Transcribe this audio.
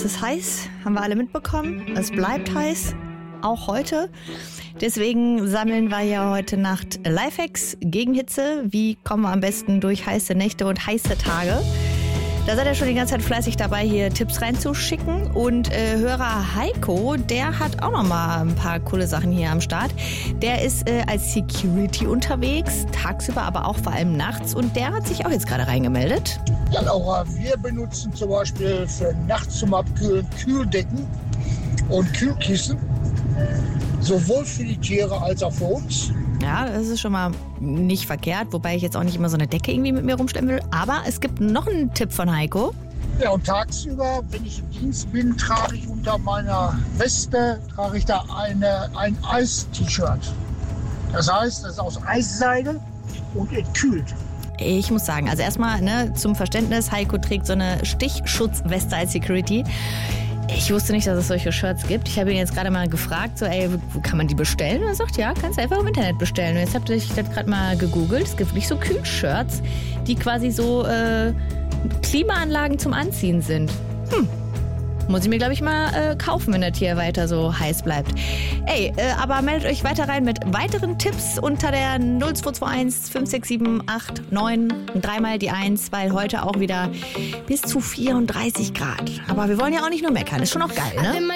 ist heiß, haben wir alle mitbekommen. Es bleibt heiß, auch heute. Deswegen sammeln wir ja heute Nacht Lifehacks gegen Hitze. Wie kommen wir am besten durch heiße Nächte und heiße Tage? Da seid ihr schon die ganze Zeit fleißig dabei, hier Tipps reinzuschicken. Und Hörer Heiko, der hat auch noch mal ein paar coole Sachen hier am Start. Der ist als Security unterwegs, tagsüber, aber auch vor allem nachts. Und der hat sich auch jetzt gerade reingemeldet. Ja, Laura, wir benutzen zum Beispiel für nachts zum Abkühlen Kühldecken und Kühlkissen. Sowohl für die Tiere als auch für uns. Ja, das ist schon mal nicht verkehrt, wobei ich jetzt auch nicht immer so eine Decke irgendwie mit mir rumstellen will. Aber es gibt noch einen Tipp von Heiko. Ja, und tagsüber, wenn ich im Dienst bin, trage ich unter meiner Weste ein Eis-T-Shirt. Das heißt, das ist aus Eisseide und entkühlt. Ich muss sagen, also erstmal zum Verständnis, Heiko trägt so eine Stichschutzweste als Security. Ich wusste nicht, dass es solche Shirts gibt. Ich habe ihn jetzt gerade mal gefragt, so, wo kann man die bestellen? Und er sagt, ja, kannst du einfach im Internet bestellen. Und jetzt habe ich das gerade mal gegoogelt. Es gibt nicht so Kühlshirts, die quasi so Klimaanlagen zum Anziehen sind. Muss ich mir, glaube ich, mal kaufen, wenn das hier weiter so heiß bleibt. Aber meldet euch weiter rein mit weiteren Tipps unter der 0221 567 89 und dreimal die 1, weil heute auch wieder bis zu 34 Grad. Aber wir wollen ja auch nicht nur meckern, ist schon auch geil, ne?